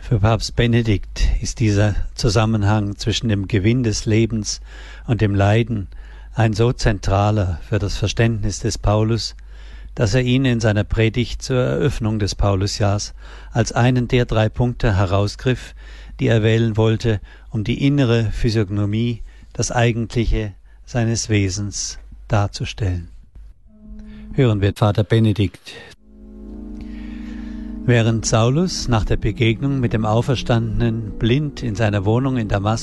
Für Papst Benedikt ist dieser Zusammenhang zwischen dem Gewinn des Lebens und dem Leiden ein so zentraler für das Verständnis des Paulus, dass er ihn in seiner Predigt zur Eröffnung des Paulusjahrs als einen der 3 Punkte herausgriff, die er wählen wollte, um die innere Physiognomie, das Eigentliche seines Wesens darzustellen. Hören wir Vater Benedikt. Während Saulus nach der Begegnung mit dem Auferstandenen blind in seiner Wohnung in Damaskus